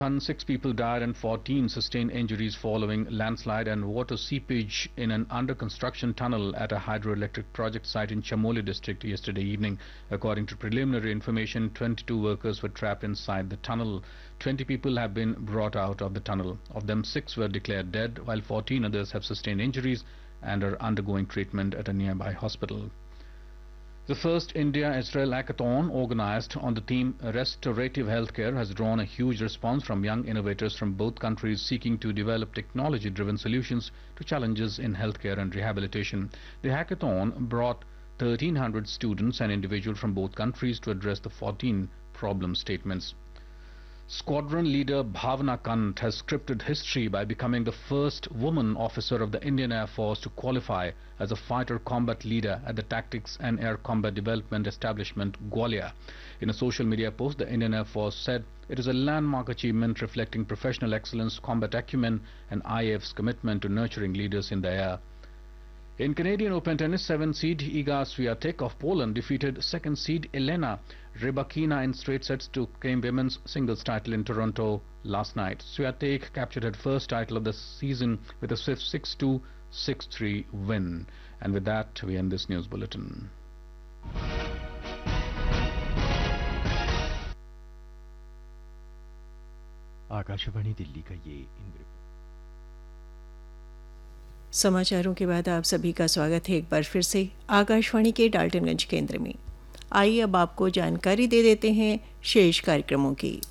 6 people died and 14 sustained injuries following landslide and water seepage in an under-construction tunnel at a hydroelectric project site in Chamoli district yesterday evening. According to preliminary information, 22 workers were trapped inside the tunnel. 20 people have been brought out of the tunnel. Of them, 6 were declared dead, while 14 others have sustained injuries and are undergoing treatment at a nearby hospital. The first India-Israel hackathon, organized on the theme Restorative Healthcare, has drawn a huge response from young innovators from both countries seeking to develop technology-driven solutions to challenges in healthcare and rehabilitation. The hackathon brought 1,300 students and individuals from both countries to address the 14 problem statements. Squadron leader Bhavna Kant has scripted history by becoming the first woman officer of the Indian Air Force to qualify as a fighter combat leader at the Tactics and Air Combat Development Establishment, Gwalior. In a social media post, the Indian Air Force said it is a landmark achievement reflecting professional excellence, combat acumen, and IAF's commitment to nurturing leaders in the air. In Canadian Open tennis, 7th seed Iga Swiatek of Poland defeated 2nd seed Elena Rybakina in straight sets to claim women's singles title in Toronto last night. Swiatek captured her first title of the season with a swift 6-2, 6-3 win. And with that, we end this news bulletin. Akashvani Delhi का ये समाचारों के बाद आप सभी का स्वागत है एक बार फिर से आकाशवाणी के डाल्टनगंज केंद्र में। आइए अब आपको जानकारी दे देते हैं शेष कार्यक्रमों की।